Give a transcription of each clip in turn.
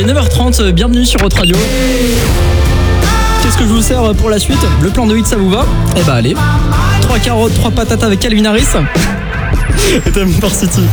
Il est 9h30, bienvenue sur Haute Radio. Qu'est-ce que je vous sers pour la suite? Le plan de hit, ça vous va? Eh bah allez, 3 carottes, 3 patatas avec Calvin Harris et Time for City.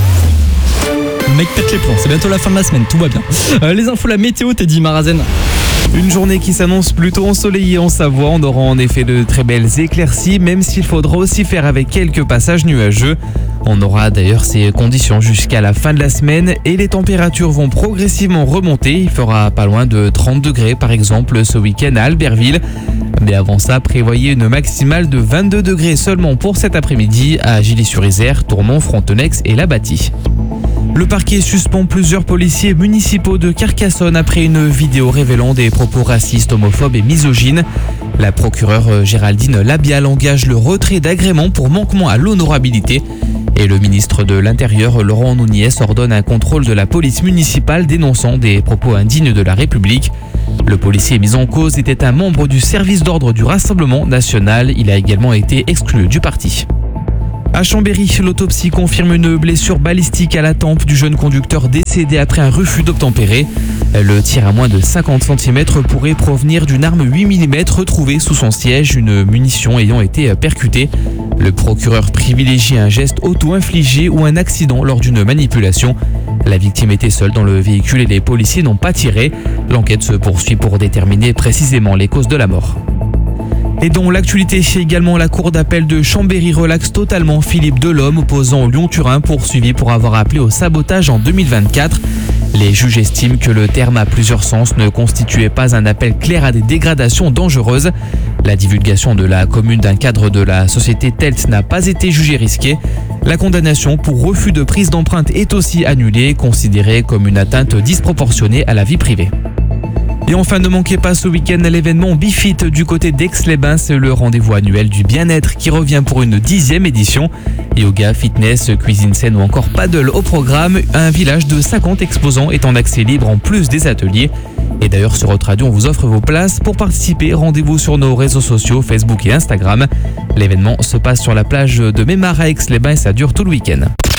Le mec pète les plombs, c'est bientôt la fin de la semaine, tout va bien. Les infos, la météo, Teddy Marazen. Une journée qui s'annonce plutôt ensoleillée en Savoie. On aura en effet de très belles éclaircies, même s'il faudra aussi faire avec quelques passages nuageux. On aura d'ailleurs ces conditions jusqu'à la fin de la semaine et les températures vont progressivement remonter. Il fera pas loin de 30 degrés par exemple ce week-end à Albertville. Mais avant ça, prévoyez une maximale de 22 degrés seulement pour cet après-midi à Gilly-sur-Isère, Tournon, Frontenex et La Bâtie. Le parquet suspend plusieurs policiers municipaux de Carcassonne après une vidéo révélant des propos racistes, homophobes et misogynes. La procureure Géraldine Labial engage le retrait d'agrément pour manquement à l'honorabilité. Et le ministre de l'Intérieur, Laurent Nunez, ordonne un contrôle de la police municipale dénonçant des propos indignes de la République. Le policier mis en cause était un membre du service d'ordre du Rassemblement national. Il a également été exclu du parti. À Chambéry, l'autopsie confirme une blessure balistique à la tempe du jeune conducteur décédé après un refus d'obtempérer. Le tir à moins de 50 cm pourrait provenir d'une arme 8 mm retrouvée sous son siège, une munition ayant été percutée. Le procureur privilégie un geste auto-infligé ou un accident lors d'une manipulation. La victime était seule dans le véhicule et les policiers n'ont pas tiré. L'enquête se poursuit pour déterminer précisément les causes de la mort. Et dans l'actualité, également la cour d'appel de Chambéry relaxe totalement Philippe Delhomme, opposant au Lyon-Turin, poursuivi pour avoir appelé au sabotage en 2024. Les juges estiment que le terme à plusieurs sens ne constituait pas un appel clair à des dégradations dangereuses. La divulgation de la commune d'un cadre de la société Telt n'a pas été jugée risquée. La condamnation pour refus de prise d'empreinte est aussi annulée, considérée comme une atteinte disproportionnée à la vie privée. Et enfin, ne manquez pas ce week-end l'événement Bifit du côté d'Aix-les-Bains. C'est le rendez-vous annuel du bien-être qui revient pour une 10e édition. Yoga, fitness, cuisine saine ou encore paddle au programme. Un village de 50 exposants est en accès libre en plus des ateliers. Et d'ailleurs, sur Haute Radio, on vous offre vos places. Pour participer, rendez-vous sur nos réseaux sociaux, Facebook et Instagram. L'événement se passe sur la plage de Mémar à Aix-les-Bains et ça dure tout le week-end.